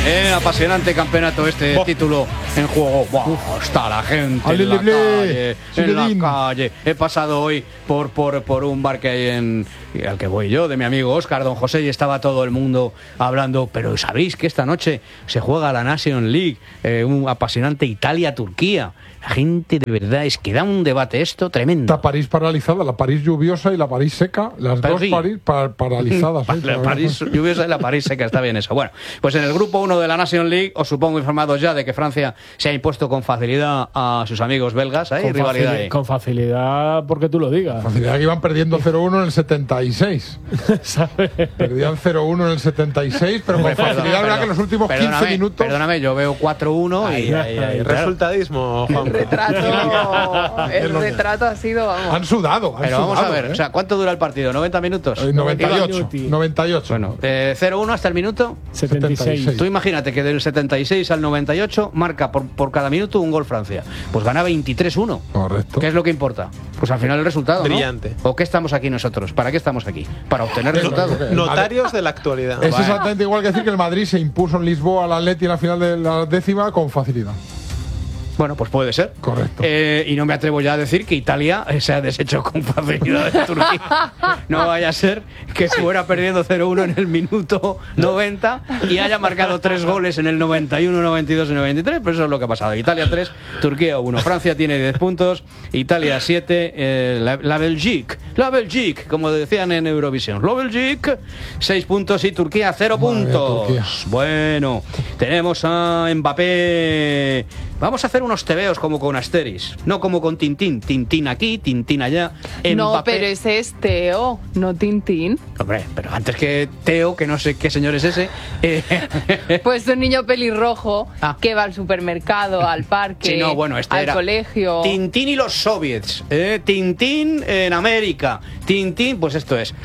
Apasionante campeonato título en juego. Wow, está la gente en la calle. He pasado hoy por un bar que hay al que voy yo, de mi amigo Óscar, don José, y estaba todo el mundo hablando, pero ¿sabéis que esta noche se juega la Nation League? Un apasionante Italia-Turquía. La gente de verdad es que da un debate esto tremendo. Está París paralizada, la París lluviosa y la París seca, las dos París paralizadas. La París lluviosa y la París seca, está bien eso. Bueno, pues en el grupo 1 de la Nation League, os supongo informados ya de que Francia se ha impuesto con facilidad a sus amigos belgas. Con facilidad, porque tú lo digas. Facilidad que iban perdiendo 0-1 en el 76. ¿Sabes? Perdían 0-1 en el 76, pero con facilidad, verdad que en los últimos 15 minutos. Perdóname, yo veo 4-1 y resultadismo, Juan. El retrato ha sido... Vamos. Han sudado. Pero vamos a ver, o sea, ¿cuánto dura el partido? ¿90 minutos? 98. Bueno, 0-1 hasta el minuto 76. Tú imagínate que del 76 al 98 marca por cada minuto un gol Francia. Pues gana 23-1. Correcto. ¿Qué es lo que importa? Pues al final el resultado, brillante. ¿no? ¿O qué estamos aquí nosotros? ¿Para qué estamos aquí? Para obtener resultados. Notarios de la actualidad. Es exactamente igual que decir que el Madrid se impuso en Lisboa al Atleti en la final de la 10ª con facilidad. Bueno, pues puede ser. Correcto. Y no me atrevo ya a decir que Italia se ha deshecho con facilidad de Turquía. No vaya a ser que fuera perdiendo 0-1 en el minuto 90 y haya marcado 3 goles en el 91, 92 y 93. Pero eso es lo que ha pasado. Italia 3, Turquía 1. Francia tiene 10 puntos, Italia 7, la Belgique, como decían en Eurovisión. La Belgique, 6 puntos y Turquía 0 puntos. Turquía. Bueno, tenemos a Mbappé. Vamos a hacer unos tebeos como con Asteris, no como con Tintín. Tintín aquí, Tintín allá. No, Mbappé. pero ese es Teo, no Tintín. Hombre, pero antes que Teo, que no sé qué señor es ese. Pues un niño pelirrojo que va al supermercado, al parque, sí, no, bueno, al era colegio. Tintín y los soviets. Tintín en América. Tintín, pues esto es.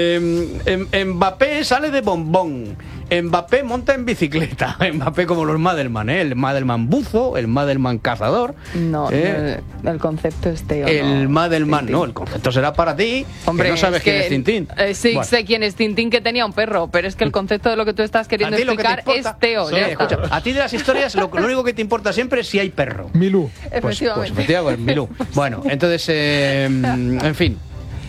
Mbappé sale de bombón. Mbappé monta en bicicleta. Mbappé como los Madelman, el Madelman buzo, el Madelman cazador. No, el concepto es Teo. El Madelman, Tintín. No, el concepto será para ti. Hombre, que no sabes quién es Tintín. Sí, bueno. Sé quién es Tintín, que tenía un perro, pero es que el concepto de lo que tú estás queriendo explicar es Teo. Escucha, a ti de las historias lo único que te importa siempre es si hay perro. Milú. Pues efectivamente, Milú. Bueno, entonces, en fin.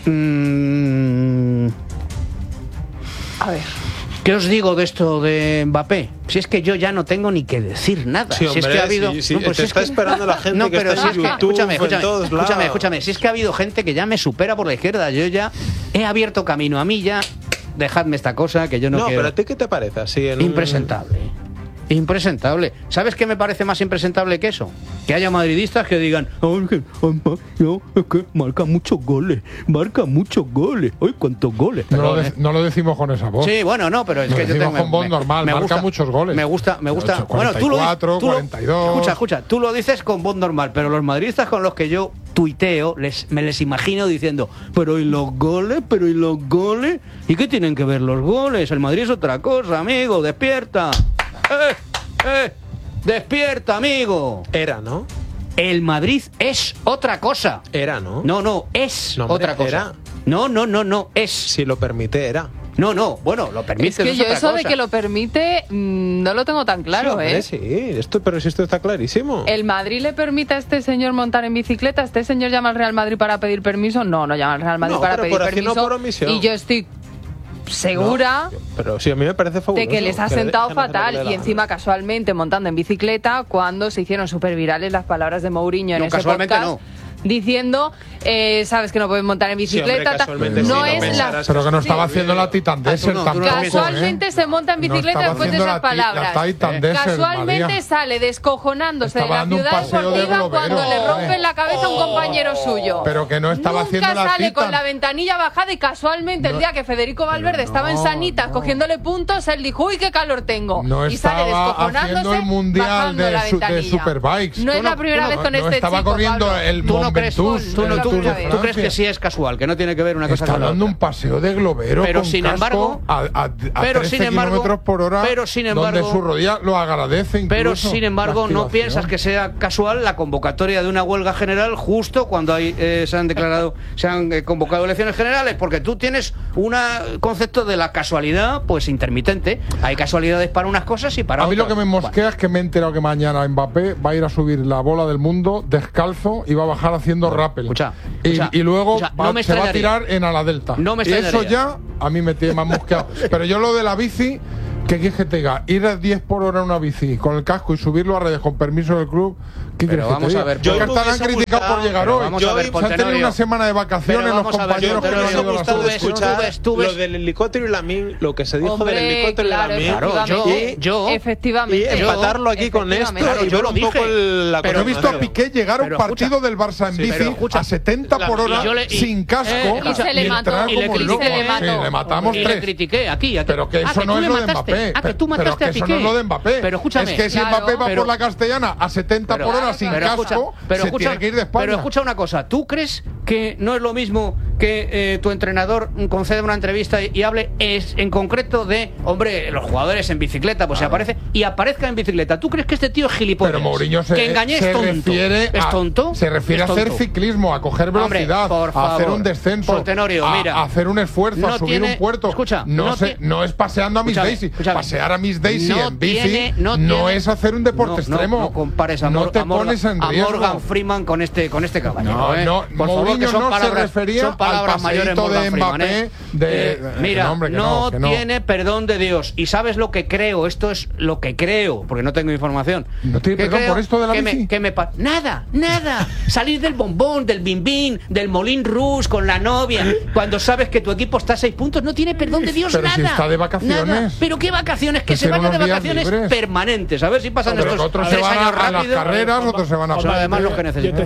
A ver. ¿Qué os digo de esto de Mbappé? Si es que yo ya no tengo ni que decir nada. Sí, hombre, si es que ha habido... te está esperando la gente que está en YouTube, escúchame. Si es que ha habido gente que ya me supera por la izquierda. Yo ya he abierto camino. A mí ya... Dejadme esta cosa que yo no quiero. No, pero ¿a ti qué te parece? Así impresentable. Impresentable. ¿Sabes qué me parece más impresentable que eso? Que haya madridistas que digan, es que marca muchos goles. ¡Ay, cuántos goles! No lo decimos con esa voz. Sí, bueno, no, pero es que yo tengo con voz normal, marca muchos goles. Me gusta. 8, 44, bueno, tú lo 42. Escucha, tú lo dices con voz normal, pero los madridistas con los que yo tuiteo, me les imagino diciendo, pero ¿y los goles? ¿Y qué tienen que ver los goles? El Madrid es otra cosa, amigo, despierta. Despierta, amigo. Era, ¿no? El Madrid es otra cosa. Era, ¿no? No, es otra cosa. Era. No, es. Si lo permite, era. No, bueno, lo permite. Es que yo eso de que lo permite no lo tengo tan claro, sí, pero si esto está clarísimo. ¿El Madrid le permite a este señor montar en bicicleta? ¿Este señor llama al Real Madrid para pedir permiso? No llama al Real Madrid para pedir permiso. Por omisión. Y yo estoy segura pero sí, a mí me parece fabuloso, de que les ha sentado fatal y encima casualmente montando en bicicleta cuando se hicieron súper virales las palabras de Mourinho en ese podcast diciendo sabes que no puedes montar en bicicleta, pero que no estaba haciendo la Titan Desert tampoco, casualmente se monta en bicicleta después de esas palabras, casualmente sale descojonándose de la ciudad deportiva cuando le rompen la cabeza a un compañero suyo, pero que no estaba haciendo la Nunca sale Titan con la ventanilla bajada y casualmente el día que Federico Valverde estaba en Sanitas cogiéndole puntos, él dijo, uy, qué calor tengo, y sale descojonándose el mundial bajando la ventanilla. de Superbikes. No es la primera vez con este estaba chico, corriendo Pablo. el Tú no no crees, tú Francia. crees que sí es casual, que no tiene que ver una cosa Está con la dando otra. un paseo de globero Pero con sin casco embargo, a 13 kilómetros por hora, donde su rodilla lo agradece incluso. Pero sin embargo, la no activación. piensas que sea casual la convocatoria de una huelga general justo cuando se han convocado elecciones generales, porque tú tienes un concepto de la casualidad pues intermitente. Hay casualidades para unas cosas y para A mí otras. lo que me mosquea es que me he enterado que mañana Mbappé va a ir a subir la bola del mundo descalzo y va a bajar haciendo rappel. Y luego no se va a tirar en ala delta. No me y eso extrañaría. ya a mí me tiene más mosqueado. Pero yo lo de la bici, ¿qué quieres que te diga? Ir a 10 por hora en una bici con el casco y subirlo a redes con permiso del club. ¿Qué quieres que te diga? yo que estarán criticados por llegar hoy. Se han tenido una semana de vacaciones los compañeros que no han ido a la escuchar lo del helicóptero y Lamine, lo que se dijo del helicóptero y Lamine. Efectivamente. Y empatarlo aquí con esto. Yo lo dije. Pero he visto a Piqué llegar a un partido del Barça en bici a 70 por hora sin casco y se le mató. entrar como el loco. Sí, le matamos y 3. le critiqué aquí. Pero que eso no es lo de Mbappé. Que tú mataste pero a que Piqué. eso no es lo de Mbappé. Pero escúchame. Es que si Mbappé va por la Castellana a 70 por hora sin casco, se tiene que ir de España. Pero escucha una cosa. ¿Tú crees que no es lo mismo que tu entrenador conceda una entrevista y hable en concreto de, hombre, los jugadores en bicicleta, pues se aparezca en bicicleta? ¿Tú crees que este tío es gilipollas? Pero Mourinho que engañé es tonto. ¿Es tonto? Se refiere a hacer ciclismo, a coger velocidad, a hacer un descenso, a hacer un esfuerzo, a subir un puerto. Escucha, no es paseando a Miss Daisy. Pasear a Miss Daisy en bici no es hacer un deporte extremo. No compares a Morgan Freeman con este caballero. Por favor, que son palabras mayores de Mbappé. Mira, no tiene perdón de Dios. Y sabes lo que creo. Esto es lo que creo, porque no tengo información. ¿No tiene perdón por esto de la bici? Nada. Salir del bombón, del bimbín, del Moulin Rouge con la novia, cuando sabes que tu equipo está a 6 puntos, no tiene perdón de Dios. Pero nada. si está de vacaciones. Nada. Pero qué vacaciones, que se vaya de vacaciones permanentes. A ver si pasan estos otros se 3 van años a las rápido. carreras, otros se van a además los que necesitan.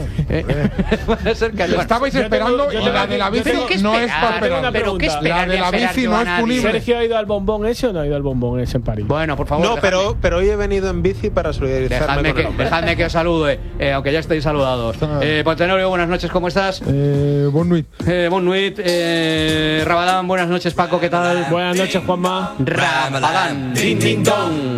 Estabais esperando y la de la bici no es para esperar. Pero qué esperar. La de la bici no es punible. ¿Sergio ha ido al bombón ese o no ha ido al bombón ese en París? Bueno, por favor. No, pero hoy he venido en bici para solidarizarme con dejadme que os salude, aunque ya estéis saludados. Tenorio, buenas noches, ¿cómo estás? Bon nuit. Bon nuit. Rabadán, buenas noches, Paco, ¿qué tal? Buenas noches, Juanma. Rabadán. Ding, ding, dong.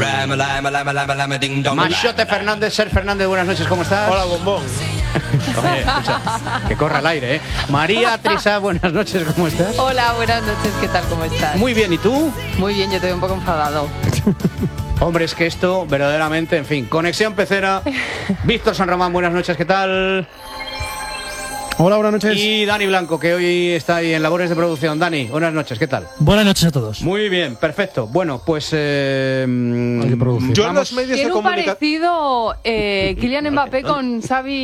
Machote Fernández, Ser Fernández, buenas noches, ¿cómo estás? Hola, bombón. Oye, escucha, que corra el aire, ¿eh? María Trisa, buenas noches, ¿cómo estás? Hola, buenas noches, ¿qué tal? ¿Cómo estás? Muy bien, ¿y tú? Muy bien, yo te veo un poco enfadado. Hombre, es que esto, verdaderamente, en fin. Conexión Pecera. Víctor San Román, buenas noches, ¿qué tal? Hola, buenas noches. Y Dani Blanco, que hoy está ahí en labores de producción. Dani, buenas noches, ¿qué tal? Buenas noches a todos. Muy bien, perfecto. Bueno, pues... Hay que producir. Yo en los medios Tiene de un comunicación... parecido Kylian Mbappé con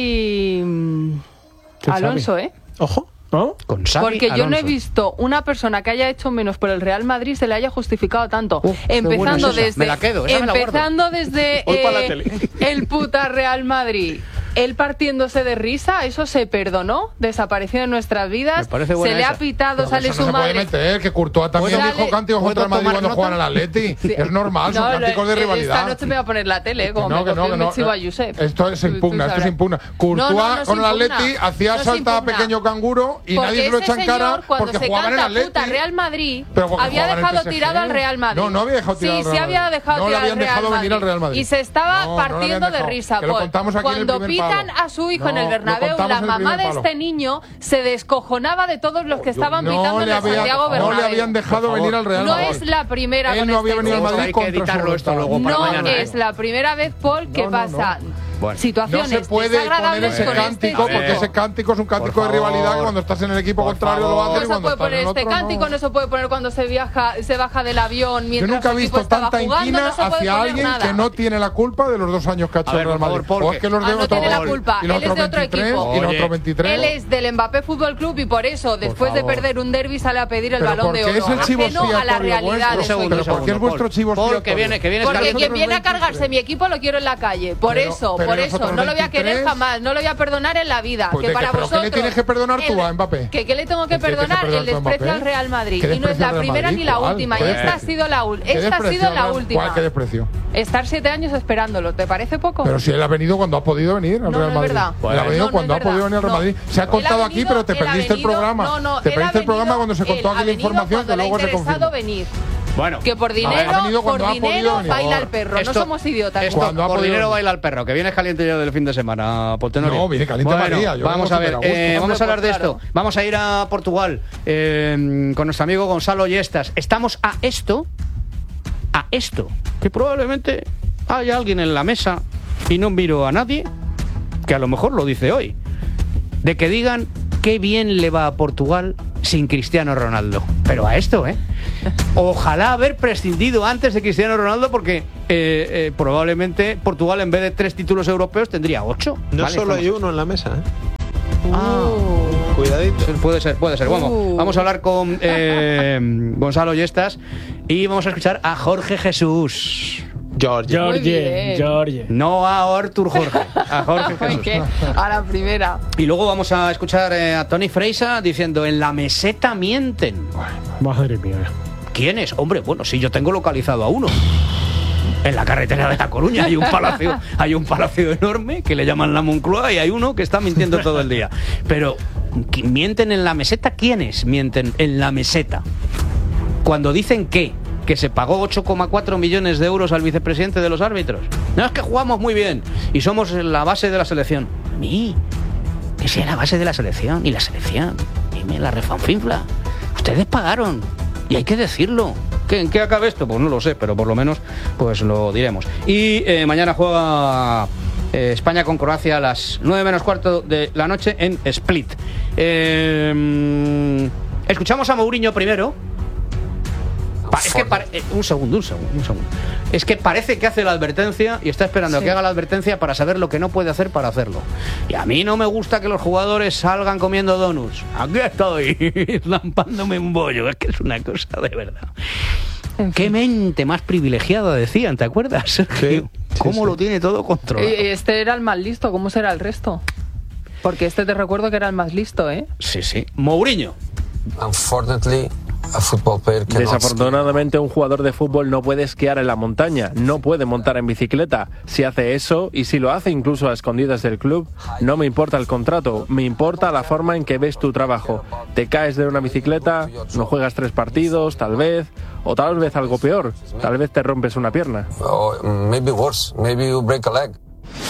Xavi Alonso, ¿eh? Ojo. ¿No? Con Xavi Porque yo no he Alonso. visto una persona que haya hecho menos por el Real Madrid se le haya justificado tanto. Qué buena Empezando es esa. desde Me la quedo, esa me la guardo. empezando desde Voy para la tele. el puta Real Madrid. Él partiéndose de risa, eso se perdonó, desapareció de nuestras vidas. Me parece buena Se le esa. ha pitado, sale Eso su no se puede madre. meter, que Courtois también Pues dijo sale- cánticos contra el Madrid tomar cuando nota? juegan al Atleti. Es normal, son cánticos de Esta rivalidad. noche me voy a poner la tele, como Que me cogió el Chivo a no. Josep. Esto se impugna, esto se impugna. Courtois No se con el impugna. Atleti hacía No se saltar a impugna. pequeño canguro y Porque nadie se lo echa ese en cara señor, cuando porque se jugaban en canta Atleti. puta Real Madrid, Pero porque había jugaban en dejado PSG. tirado al Real Madrid. No había dejado tirado al Sí, Real sí había Madrid. dejado No le tirado habían al Real dejado Madrid. venir al Real Madrid. Y se estaba No, no le habían partiendo de dejado. risa. Que lo contamos aquí en el Cuando primer pitan palo. a su hijo en el No, lo Bernabéu, contamos la en el mamá de primer palo. este niño se descojonaba de todos los que estaban pitando en el Santiago no le Bernabéu. habían dejado venir al Real No Madrid. es la primera Él con no había este venido al chico. Madrid Hay que contra su editarlo esto voluntad. luego para No mañana. es la primera vez, Paul, que No, pasa Bueno. No situaciones se puede poner desagradables ese con cántico este porque chico. ese cántico es un cántico Por de rivalidad favor. que cuando estás en el equipo Por contrario lo favor. haces No y se cuando puede estás poner en este otro cántico, no se puede poner cuando se baja del avión Yo mientras nunca he su equipo visto estaba tanta jugando, inquina no se puede hacia poner alguien nada. que no tiene la culpa de los 2 años que ha hecho A ver, el Real por favor, Madrid. ¿por O qué? es que los de Ah, no otro tiene la gol culpa, y los él es de otro 23 equipo. y los Oye. otros 23. Él es del Mbappé Fútbol Club y por eso, después de favor. perder un derbi, sale a pedir el Pero balón de porque oro. es el chivo Ajeno a la realidad de su Pero equipo. porque es vuestro chivo Paul, que expiatorio. viene Porque Carlos. quien viene a cargarse mi equipo lo quiero en la calle. Por eso, pero por eso, no lo voy a querer jamás, no lo voy a perdonar en la vida. Pues que para ¿pero vosotros, qué le tienes que perdonar tú a Mbappé? ¿Qué le tengo que perdonar? El desprecio al Real Madrid. Y no es la primera ni la última. Y esta ha sido la última. ¿Cuál? ¿Qué desprecio? Estar 7 años esperándolo, ¿te parece poco? Pero si él ha venido cuando ha podido venir al Real Madrid. Él ha venido cuando ha podido venir al Real Madrid. Se ha contado aquí, pero te perdiste el programa. Te perdiste el programa cuando se contó aquí la información que luego se confirmó. Bueno, que por dinero baila el perro. No somos idiotas. Por dinero baila el perro. Que vienes caliente ya del fin de semana, Poltenori. No, viene caliente María. Vamos a ver, vamos a hablar de esto. Vamos a ir a Portugal con nuestro amigo Gonzalo Yestas. Estamos a esto, que probablemente haya alguien en la mesa, y no miro a nadie, que a lo mejor lo dice hoy, de que digan qué bien le va a Portugal sin Cristiano Ronaldo. Pero a esto, ojalá haber prescindido antes de Cristiano Ronaldo, porque probablemente Portugal, en vez de 3 títulos europeos, tendría 8. No solo hay uno en la mesa, Cuidadito. Puede ser. Vamos a hablar con Gonzalo Yestas y vamos a escuchar a Jorge Jesús. Jorge. No a Artur Jorge, a Jorge Jesús. A la primera. Y luego vamos a escuchar a Toni Freisa diciendo: en la meseta mienten. Madre mía. ¿Quiénes? Hombre, bueno, sí, yo tengo localizado a uno. En la carretera de La Coruña hay un palacio enorme que le llaman la Moncloa, y hay uno que está mintiendo todo el día. Pero ¿mienten en la meseta? ¿Quiénes mienten en la meseta? Cuando dicen que se pagó 8,4 millones de euros al vicepresidente de los árbitros. No, es que jugamos muy bien y somos la base de la selección. A mí, que sea la base de la selección, y la selección, y me la refanfinfla. Ustedes pagaron, y hay que decirlo. ¿En qué acabe esto? Pues no lo sé, pero por lo menos pues lo diremos. Y mañana juega España con Croacia a las 9:15 de la noche en Split. Escuchamos a Mourinho primero. Un segundo. Es que parece que hace la advertencia y está esperando a que haga la advertencia para saber lo que no puede hacer para hacerlo. Y a mí no me gusta que los jugadores salgan comiendo donuts. Aquí estoy, zampándome un bollo. Es que es una cosa de verdad. Qué mente más privilegiada, decían, ¿te acuerdas, Sergio? ¿Cómo lo tiene todo controlado? Este era el más listo, ¿cómo será el resto? Porque te recuerdo que era el más listo, ¿eh? Sí. Mourinho. Desafortunadamente, un jugador de fútbol no puede esquiar en la montaña, no puede montar en bicicleta. Si hace eso, y si lo hace incluso a escondidas del club, no me importa el contrato, me importa la forma en que ves tu trabajo. Te caes de una bicicleta, no juegas 3 partidos, tal vez, o tal vez algo peor, tal vez te rompes una pierna. Maybe worse, maybe you break a leg.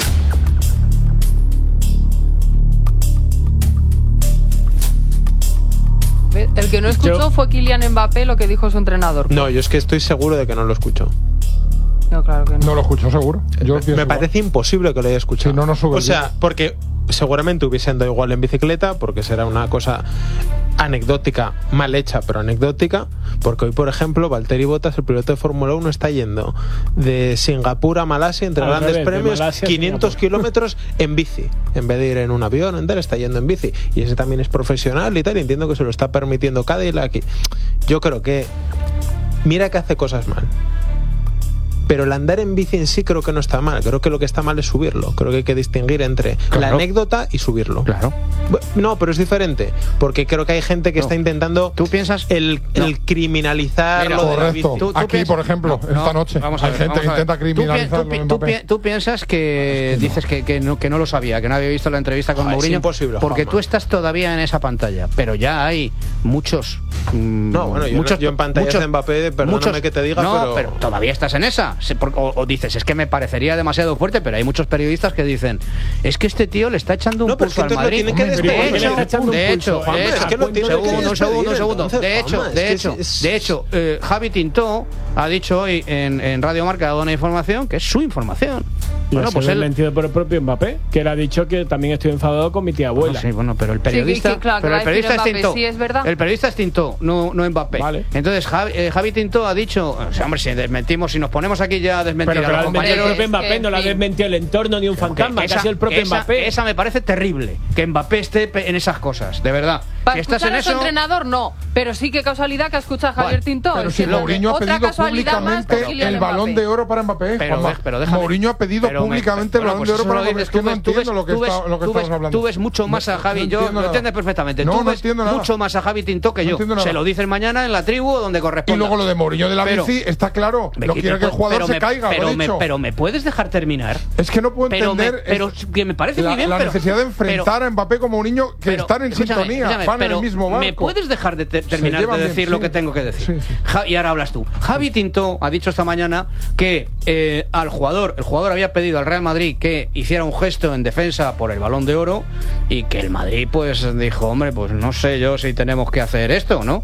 El que no escuchó fue Kylian Mbappé, lo que dijo su entrenador. No, yo es que estoy seguro de que no lo escuchó. No, claro que no. No lo escuchó seguro. Me parece imposible que lo haya escuchado. Sí, no sube. O sea, porque seguramente hubiese andado igual en bicicleta, porque será una cosa anecdótica, mal hecha, pero anecdótica. Porque hoy, por ejemplo, Valtteri Bottas, el piloto de Fórmula 1, está yendo de Singapur a Malasia, entre grandes premios, Malasia, 500 kilómetros en bici. En vez de ir en un avión, está yendo en bici. Y ese también es profesional y tal, y entiendo que se lo está permitiendo Cadillac. Yo creo que, mira que hace cosas mal, pero el andar en bici en sí creo que no está mal. Creo que lo que está mal es subirlo. Creo que hay que distinguir entre la anécdota y subirlo. Claro. No, pero es diferente, porque creo que hay gente que está intentando el criminalizar lo de la bici. Aquí, por ejemplo, esta noche hay gente que intenta criminalizarlo. ¿Tú piensas que dices que no lo sabía, que no había visto la entrevista con Mourinho? Es imposible, porque tú estás todavía en esa pantalla, pero ya hay muchos. Yo en pantallas de Mbappé, perdóname que te diga, pero todavía estás en esa. O dices, es que me parecería demasiado fuerte, pero hay muchos periodistas que dicen, es que este tío le está echando un pulso al Madrid. De hecho, Javi Tintó ha dicho hoy en Radio Marca, ha dado una información que es su información. Bueno, pues él mentido por el propio Mbappé, que él ha dicho que también estoy enfadado con mi tía abuela. Sí, bueno, pero el periodista, es Tintó. Sí, es verdad. El periodista es Tintó, no Mbappé. Vale. Entonces Javi Tintó ha dicho, hombre, si desmentimos, si nos ponemos aquí aquí ya a desmentir pero a los compañeros. El propio Mbappé no la ha desmentido el entorno ni un fantasma, que ha sido el propio Mbappé. Esa me parece terrible, que Mbappé esté en esas cosas, de verdad. Para si estás escuchar en a su eso, entrenador, no. Pero sí que casualidad que escucha a Javier Tintó. Pero si Mourinho ha pedido públicamente el Balón de Oro para Mbappé. Pero Mourinho ha pedido públicamente el Balón de Oro para Mbappé. Es que no entiendo lo que estamos hablando. Tú ves mucho más a Javi, yo lo entiendes perfectamente. Tú ves mucho más a Javi Tintó que yo. Se lo dicen mañana en la tribu donde corresponde. Y luego lo de Mourinho de la bici, está claro. No quiere que el jugador se caiga, pero me puedes dejar terminar. Es que no puedo entender. Pero que me parece muy bien. La necesidad de enfrentar a Mbappé con Mourinho, que están en sintonía, van en el mismo barco. ¿Me puedes dejar de terminar de decir lo que tengo que decir? Y ahora hablas tú. Javi Tintó ha dicho esta mañana que el jugador había pedido al Real Madrid que hiciera un gesto en defensa por el Balón de Oro y que el Madrid pues dijo, hombre, pues no sé yo si tenemos que hacer esto, ¿no?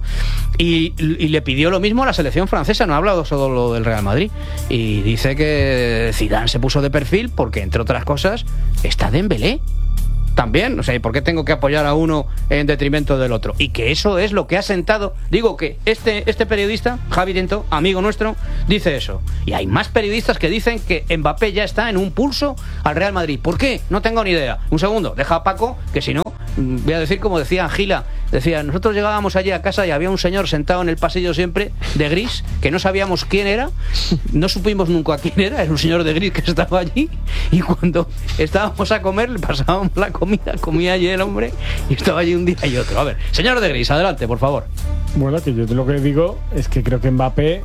Y le pidió lo mismo a la selección francesa, no ha hablado solo lo del Real Madrid, y dice que Zidane se puso de perfil porque, entre otras cosas, está Dembélé también, o sea, ¿y por qué tengo que apoyar a uno en detrimento del otro? Y que eso es lo que ha sentado. Digo que este periodista, Javi Tintó, amigo nuestro, dice eso. Y hay más periodistas que dicen que Mbappé ya está en un pulso al Real Madrid. ¿Por qué? No tengo ni idea. Un segundo, deja a Paco, que si no, voy a decir como decía Gila. Decía, nosotros llegábamos allí a casa y había un señor sentado en el pasillo siempre, de gris, que no sabíamos quién era, no supimos nunca quién era un señor de gris que estaba allí, y cuando estábamos a comer, le pasábamos la comía allí el hombre, y estaba allí un día y otro. A ver, señor de gris, adelante, por favor. Bueno, que yo lo que digo es que creo que Mbappé,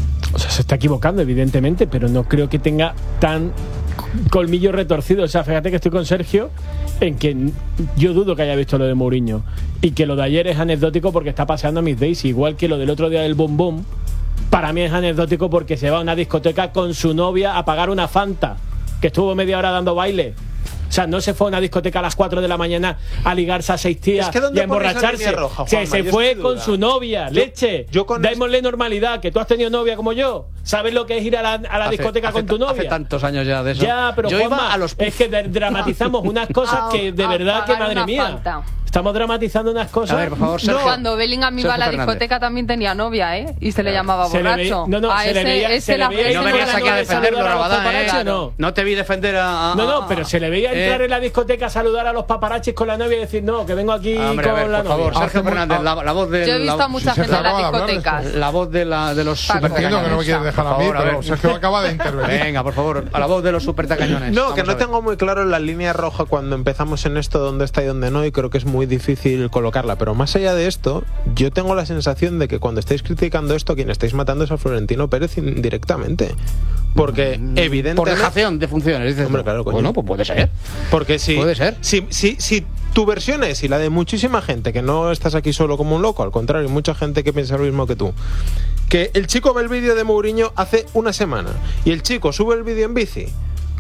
o sea, se está equivocando, evidentemente, pero no creo que tenga tan colmillo retorcido. O sea, fíjate que estoy con Sergio en que yo dudo que haya visto lo de Mourinho, y que lo de ayer es anecdótico porque está paseando a Miss Daisy, igual que lo del otro día del Bom Bom. Para mí es anecdótico porque se va a una discoteca con su novia a pagar una Fanta, que estuvo media hora dando baile. O sea, no se fue a una discoteca a las 4 de la mañana a ligarse a 6 tías y a emborracharse. Roja, Juanma, se fue con su novia, leche. Démosle normalidad, que tú has tenido novia como yo. ¿Sabes lo que es ir a la discoteca con tu novia? Hace tantos años ya de eso. Ya, pero yo Juanma, iba a los es que dramatizamos unas cosas que de verdad que, madre mía. Estamos dramatizando unas cosas. A ver, por favor, Sergio. No, cuando Bellingham iba a la discoteca también tenía novia, ¿eh? Y se le llamaba borracho. Se le veía. No venías aquí a defenderlo, Rabadán, ¿eh? No te vi defender a... No, pero se le veía entrar en la discoteca a saludar a los paparachis con la novia y decir, no, que vengo aquí con la novia. Por favor, Sergio Fernández, la voz de... Yo he visto a mucha gente en las discotecas. La voz de los supertacañones. Que no me quieres dejar a mí, pero Sergio acaba de intervenir. Venga, por favor, a la voz de los supertacañones. No, que no tengo muy claro la línea roja cuando empezamos en esto, dónde está y dónde no, y creo que es muy difícil colocarla, pero más allá de esto, yo tengo la sensación de que cuando estáis criticando esto, quien estáis matando es a Florentino Pérez indirectamente, porque evidentemente... Por dejación de funciones, dices. Hombre, claro, coño. Bueno, pues puede ser. Porque puede ser. Si tu versión es, y la de muchísima gente, que no estás aquí solo como un loco, al contrario, mucha gente que piensa lo mismo que tú, que el chico ve el vídeo de Mourinho hace una semana, y el chico sube el vídeo en bici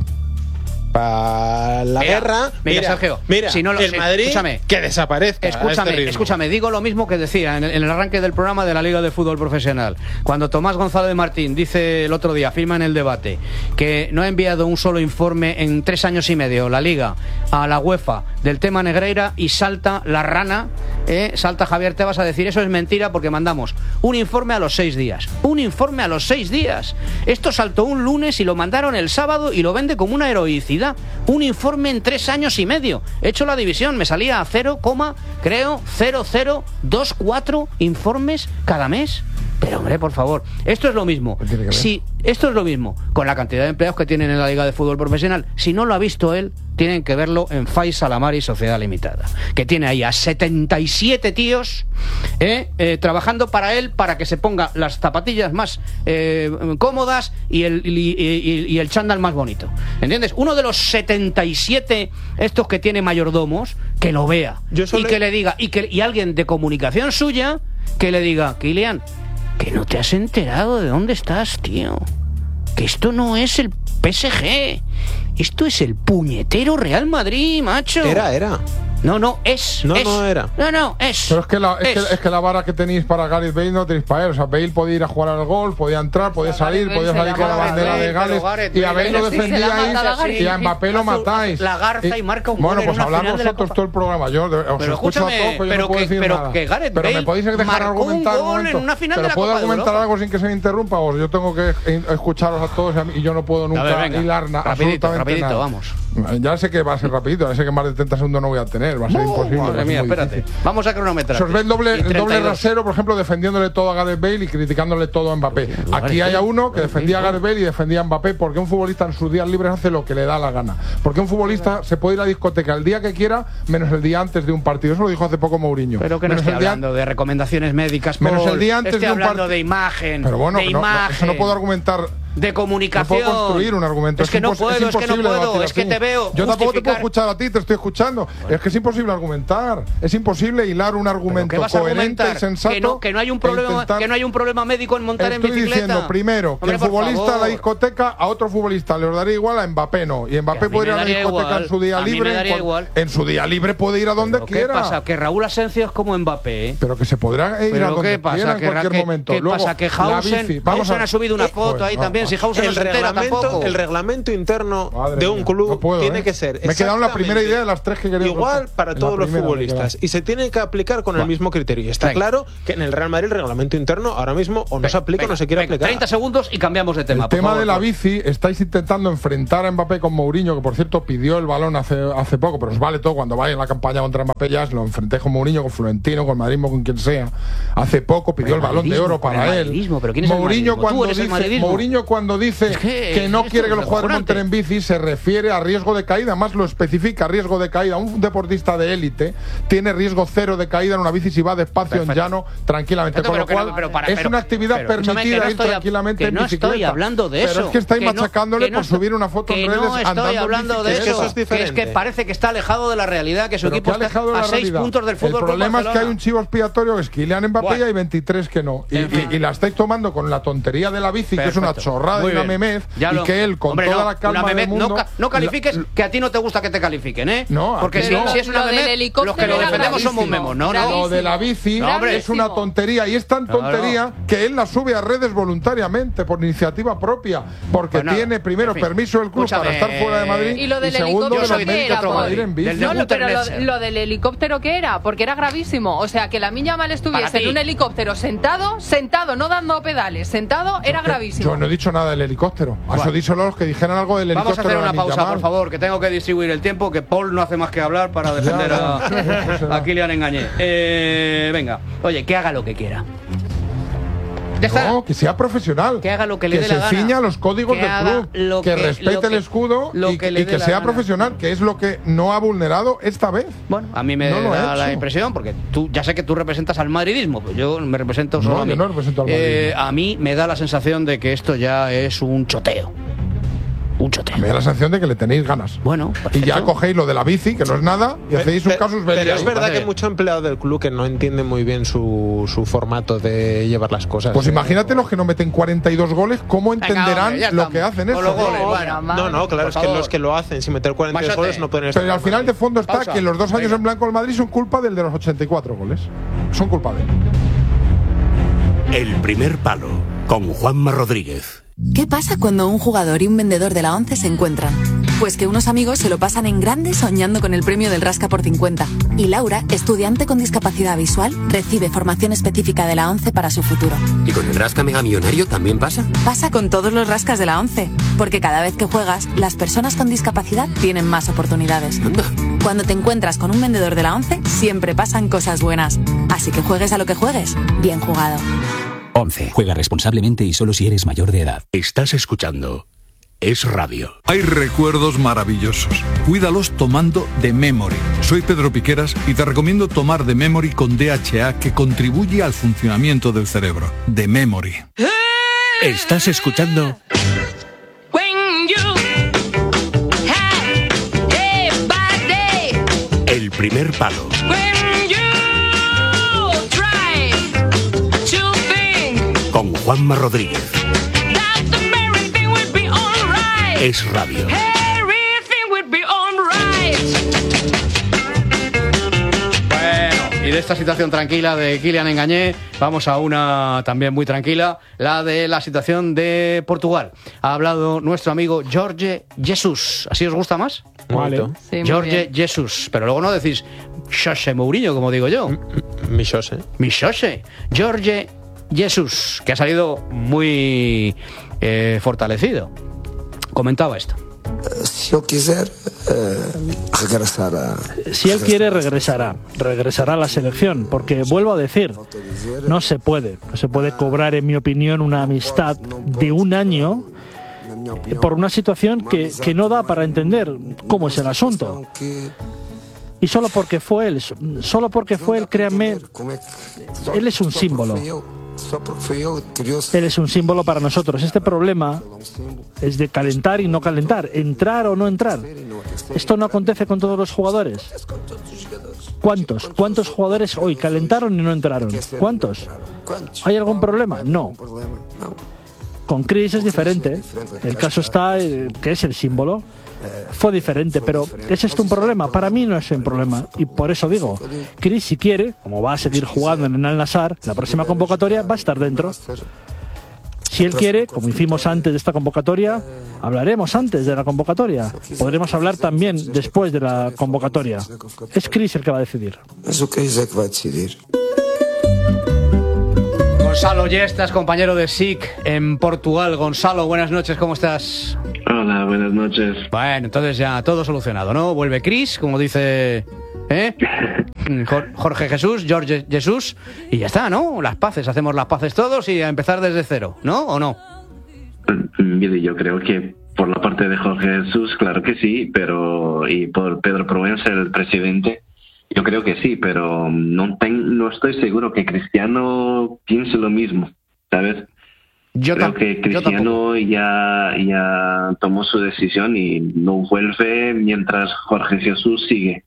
para la guerra. Mira, Sergio, si no el Madrid que desaparezca. Escúchame, digo lo mismo que decía en el arranque del programa de la Liga de Fútbol Profesional. Cuando Tomás González Martín dice el otro día, afirma en el debate, que no ha enviado un solo informe en 3 años y medio la Liga a la UEFA del tema Negreira, y salta la rana, salta Javier Tebas a decir eso es mentira porque mandamos un informe a los 6 días. Un informe a los 6 días. Esto saltó un lunes y lo mandaron el sábado y lo vende como una heroicidad. Un informe en 3 años y medio. He hecho la división, me salía a 0,0024 informes cada mes. Pero hombre, por favor, esto es lo mismo. Si esto es lo mismo con la cantidad de empleados que tienen en la Liga de Fútbol Profesional. Si no lo ha visto él, tienen que verlo en Faiz Salamari Sociedad Limitada, que tiene ahí a 77 tíos trabajando para él, para que se ponga las zapatillas más cómodas y el chándal más bonito. ¿Entiendes? Uno de los 77 estos que tiene mayordomos, que lo vea y que le diga, y alguien de comunicación suya que le diga, Kylian, que no te has enterado de dónde estás, tío. Que esto no es el PSG. Esto es el puñetero Real Madrid, macho. Era. No, es. No era. No, es. Pero es que la vara que tenéis para Gareth Bale no tenéis para él. O sea, Bale podía ir a jugar al golf, podía entrar, podía salir con la bandera de Gales. Y a Bale lo defendíais y a Mbappé lo matáis. La garza y marca un gol. Bueno, pues hablad vosotros todo el programa. Yo os escucho a todos, pues yo no puedo decir nada. Pero me podéis dejar argumentar un momento. Pero puedo argumentar algo sin que se me interrumpa. O yo tengo que escucharos a todos y yo no puedo nunca hilar absolutamente nada. Vamos. Ya sé que va a ser rapidito, ya sé que más de 30 segundos no voy a tener, va a ser imposible. Madre mía, espérate. Vamos a cronometrar. Se os ve el doble rasero, por ejemplo, defendiéndole todo a Gareth Bale y criticándole todo a Mbappé. Aquí hay a uno que defendía a Gareth Bale y defendía a Mbappé porque un futbolista en sus días libres hace lo que le da la gana. Porque un futbolista se puede ir a la discoteca el día que quiera, menos el día antes de un partido. Eso lo dijo hace poco Mourinho. Pero que no estoy hablando de recomendaciones médicas, menos el día antes de un partido. De imagen. Pero bueno, eso no puedo argumentar. De comunicación. No puedo construir un argumento. Es que no puedo, es que te veo. Yo tampoco te puedo escuchar a ti, te estoy escuchando. Bueno. Es que es imposible argumentar. Es imposible hilar un argumento coherente y sensato. Que no hay un problema médico en montar en bicicleta. Estoy diciendo primero que el futbolista a la discoteca a otro futbolista le daría igual, a Mbappé no. Y Mbappé puede ir a la discoteca en su día libre. En su día libre puede ir a donde quiera. ¿Qué pasa? Que Raúl Asensio es como Mbappé. Pero que se podrá ir a donde quiera en cualquier momento. ¿Qué pasa? Que Hausen ha subido una foto ahí también. El reglamento interno de un club tiene que ser. Me he quedado en la primera idea de las tres que quería. Igual para todos los futbolistas. Y se tiene que aplicar con el mismo criterio. Y está claro que en el Real Madrid el reglamento interno ahora mismo o no se aplica o no se quiere aplicar. 30 segundos y cambiamos de tema. El tema de la bici, estáis intentando enfrentar a Mbappé con Mourinho, que por cierto pidió el balón hace poco, pero os vale todo cuando vaya en la campaña contra Mbappé, ya lo enfrenté con Mourinho, con Florentino, con Madridismo, con quien sea. Hace poco pidió el balón de oro para él. Mourinho cuando dice que no quiere que los jugadores monten en bici, se refiere a riesgo de caída, más lo especifica, riesgo de caída. Un deportista de élite tiene riesgo cero de caída en una bici si va despacio en llano, tranquilamente. Con lo cual, es una actividad permitida ir tranquilamente en bicicleta. No estoy hablando de eso. Pero es que estáis machacándole por subir una foto en redes andando en bicicleta. No estoy hablando de eso. Es que parece que está alejado de la realidad, que su equipo está a 6 puntos del fútbol. El problema es que hay un chivo expiatorio que es Kylian Mbappé y hay 23 que no. Y la estáis tomando con la tontería de la bici, que es una chorrada y una memez, y que él con toda la calma del mundo. No califiques que a ti no te gusta que te califiquen, ¿eh? No, porque si es una memez, los que lo defendemos somos memos. Lo de la bici es una tontería y es tan tontería que él la sube a redes voluntariamente por iniciativa propia, porque tiene primero permiso del club para estar fuera de Madrid y lo del helicóptero que era, lo del helicóptero que era, porque era gravísimo. O sea, que la Lamine Yamal estuviese en un helicóptero sentado, no dando pedales, sentado, era gravísimo. Yo no he dicho nada del helicóptero. Eso díselo los que dijeran algo del helicóptero. Vamos a hacer una pausa, por favor, que tengo que distribuir el tiempo, que Paul no hace más que hablar para defender a Kylian Mbappé. Venga, oye, que haga lo que quiera. No, que sea profesional. Que haga lo que le dé la gana. Que se ciña a los códigos del club. Que respete el escudo y que sea profesional, que es lo que no ha vulnerado esta vez. Bueno, a mí me da la impresión, porque ya sé que tú representas al madridismo, pues yo me represento solo a mí. Yo no represento al madridismo. A mí me da la sensación de que esto ya es un choteo. Me da la sensación de que le tenéis ganas. Bueno, y ya cogéis lo de la bici, que no es nada, y hacéis un casus belli. Pero es verdad que hay mucho empleado del club que no entiende muy bien su formato de llevar las cosas. Pues imagínate los que no meten 42 goles, ¿cómo entenderán lo que hacen eso? No, claro, es que los que lo hacen sin meter 42 goles no pueden estar. Pero al final de fondo está que los 2 años en blanco del Madrid son culpa del de los 84 goles. Son culpa de él. El primer palo, con Juanma Rodríguez. ¿Qué pasa cuando un jugador y un vendedor de la ONCE se encuentran? Pues que unos amigos se lo pasan en grande soñando con el premio del Rasca por 50. Y Laura, estudiante con discapacidad visual, recibe formación específica de la ONCE para su futuro. ¿Y con el Rasca Mega Millonario también pasa? Pasa con todos los rascas de la ONCE. Porque cada vez que juegas, las personas con discapacidad tienen más oportunidades. Anda. Cuando te encuentras con un vendedor de la ONCE, siempre pasan cosas buenas. Así que juegues a lo que juegues, bien jugado. 11. Juega responsablemente y solo si eres mayor de edad. Estás escuchando Es Radio. Hay recuerdos maravillosos. Cuídalos tomando The Memory. Soy Pedro Piqueras y te recomiendo tomar The Memory con DHA, que contribuye al funcionamiento del cerebro. The Memory. Estás escuchando El primer palo. Con Juanma Rodríguez. Es Radio. Y de esta situación tranquila de Kylian Ngañé, vamos a una también muy tranquila, la de la situación de Portugal. Ha hablado nuestro amigo Jorge Jesus. ¿Así os gusta más? Vale. Sí, Jorge Jesus. Pero luego no decís José Mourinho, como digo yo. Mi José. Mi José. Jorge Jesus, que ha salido muy fortalecido. Comentaba esto. Si yo quiser, regresará. Si él quiere, regresará a la selección, porque vuelvo a decir, no se puede cobrar, en mi opinión, una amistad de un año por una situación que no da para entender cómo es el asunto. Y solo porque fue él, créanme, él es un símbolo. Él es un símbolo para nosotros. Este problema es de calentar y no calentar, entrar o no entrar. Esto no acontece con todos los jugadores. ¿Cuántos jugadores hoy calentaron y no entraron? ¿Cuántos? ¿Hay algún problema? No. Con Chris es diferente. El caso está que es el símbolo. Fue diferente, pero ¿es esto un problema? Para mí no es un problema, y por eso digo, Chris, si quiere, como va a seguir jugando en el Al-Nassr, la próxima convocatoria va a estar dentro. Si él quiere, como hicimos antes de esta convocatoria, hablaremos antes de la convocatoria, podremos hablar también después de la convocatoria. Es Chris el que va a decidir. Gonzalo Yestas, compañero de SIC en Portugal. Gonzalo, buenas noches, ¿cómo estás? Hola, buenas noches. Bueno, entonces ya todo solucionado, ¿no? Vuelve Chris, como dice Jorge Jesús, y ya está, ¿no? Las paces, hacemos las paces todos y a empezar desde cero, ¿no? ¿O no? Mire, yo creo que por la parte de Jorge Jesús, claro que sí, pero y por Pedro Proença, el presidente, yo creo que sí, pero no estoy seguro que Cristiano piense lo mismo, ¿sabes? Creo que Cristiano ya tomó su decisión y no vuelve mientras Jorge Jesús sigue.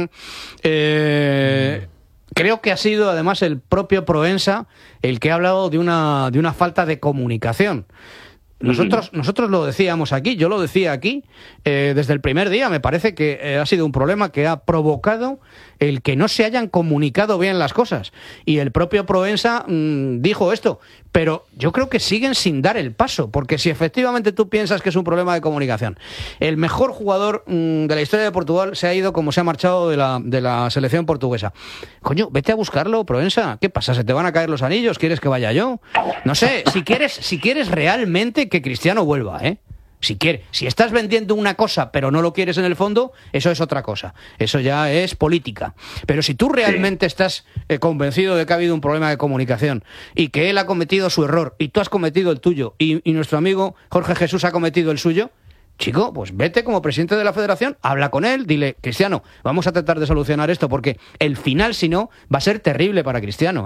Creo que ha sido además el propio Proença el que ha hablado de una falta de comunicación. Nosotros lo decíamos aquí, yo lo decía aquí, desde el primer día. Me parece que ha sido un problema que ha provocado el que no se hayan comunicado bien las cosas. Y el propio Proença dijo esto, pero yo creo que siguen sin dar el paso, porque si efectivamente tú piensas que es un problema de comunicación, el mejor jugador de la historia de Portugal se ha ido como se ha marchado de la selección portuguesa. Coño, vete a buscarlo, Proença. ¿Qué pasa? ¿Se te van a caer los anillos? ¿Quieres que vaya yo? No sé, si quieres realmente que Cristiano vuelva, si estás vendiendo una cosa pero no lo quieres en el fondo, eso es otra cosa, eso ya es política. Pero si tú realmente estás convencido de que ha habido un problema de comunicación y que él ha cometido su error y tú has cometido el tuyo y nuestro amigo Jorge Jesús ha cometido el suyo, chico, pues vete como presidente de la federación, habla con él, dile, Cristiano, vamos a tratar de solucionar esto, porque el final, si no, va a ser terrible para Cristiano,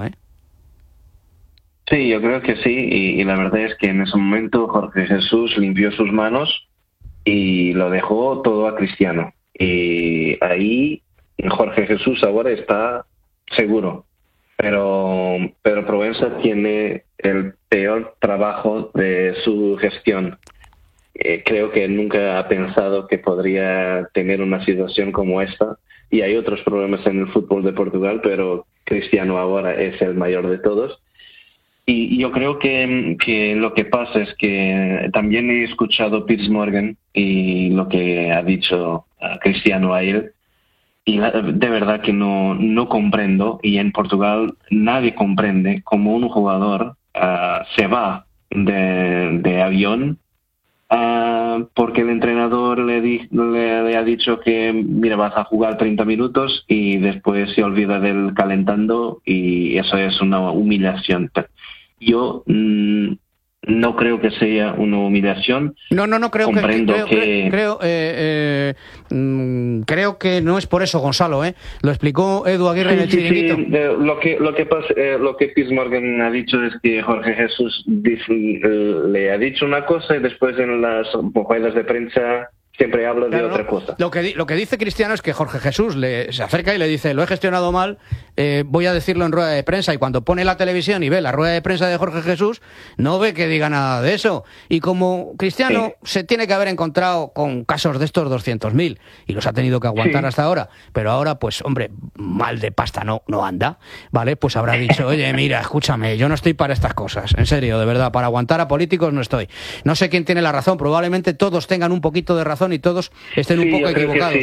Sí, yo creo que sí, y la verdad es que en ese momento Jorge Jesús limpió sus manos y lo dejó todo a Cristiano. Y ahí Jorge Jesús ahora está seguro, pero Proença tiene el peor trabajo de su gestión. Creo que nunca ha pensado que podría tener una situación como esta, y hay otros problemas en el fútbol de Portugal, pero Cristiano ahora es el mayor de todos. Y yo creo que lo que pasa es que también he escuchado a Piers Morgan y lo que ha dicho Cristiano a él, y de verdad que no comprendo, y en Portugal nadie comprende cómo un jugador se va de avión porque el entrenador le ha dicho que mira, vas a jugar 30 minutos y después se olvida del calentando, y eso es una humillación. Yo no creo que sea una humillación. No creo creo que no es por eso, Gonzalo, Lo explicó Edu Aguirre en el Chiringuito. Sí. Lo que Piers Morgan ha dicho es que Jorge Jesús le ha dicho una cosa y después en las ruedas de prensa siempre habla de otra cosa. Lo que dice Cristiano es que Jorge Jesús se acerca y le dice, lo he gestionado mal, voy a decirlo en rueda de prensa, y cuando pone la televisión y ve la rueda de prensa de Jorge Jesús, no ve que diga nada de eso. Y como Cristiano se tiene que haber encontrado con casos de estos 200.000 y los ha tenido que aguantar hasta ahora, pero ahora, pues, hombre, mal de pasta no anda, ¿vale? Pues habrá dicho, oye, mira, escúchame, yo no estoy para estas cosas, en serio, de verdad, para aguantar a políticos no estoy. No sé quién tiene la razón, probablemente todos tengan un poquito de razón y todos estén un poco equivocados.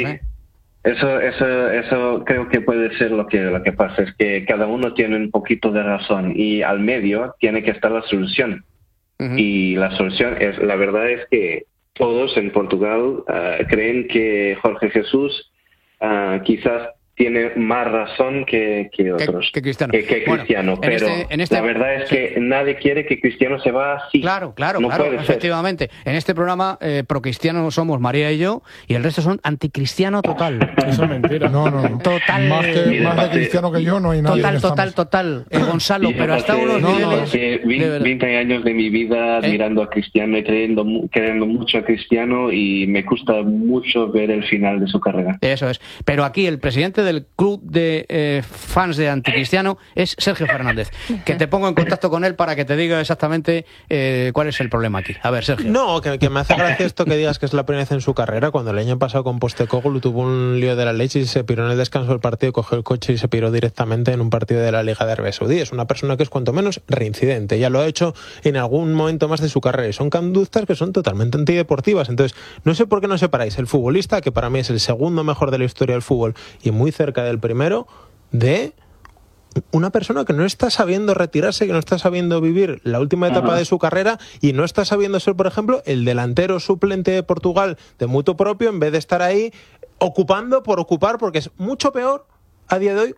Eso creo que puede ser lo que pasa, es que cada uno tiene un poquito de razón y al medio tiene que estar la solución. Y la solución la verdad es que todos en Portugal creen que Jorge Jesús quizás tiene más razón que otros, que Cristiano. Cristiano, pero la verdad es que nadie quiere que Cristiano se va así. Claro, efectivamente. En este programa pro-cristiano somos María y yo, y el resto son anticristiano total. Eso es mentira. No. Total. Más de cristiano que yo no hay nadie. Total. Gonzalo, pero hasta unos niveles... 20 años de mi vida admirando a Cristiano y queriendo mucho a Cristiano, y me gusta mucho ver el final de su carrera. Eso es. Pero aquí el presidente del club de fans de anticristiano es Sergio Fernández, que te pongo en contacto con él para que te diga exactamente cuál es el problema aquí. A ver, Sergio. No, que me hace gracia esto que digas que es la primera vez en su carrera, cuando el año pasado con Postecoglou tuvo un lío de la leche y se piró en el descanso del partido, cogió el coche y se piró directamente en un partido de la Liga de Arabia Saudí. Es una persona que es cuanto menos reincidente, ya lo ha hecho en algún momento más de su carrera, y son conductas que son totalmente antideportivas. Entonces, no sé por qué no separáis el futbolista, que para mí es el segundo mejor de la historia del fútbol y muy cerca del primero, de una persona que no está sabiendo retirarse, que no está sabiendo vivir la última etapa de su carrera, y no está sabiendo ser, por ejemplo, el delantero suplente de Portugal de mutuo propio, en vez de estar ahí ocupando por ocupar, porque es mucho peor a día de hoy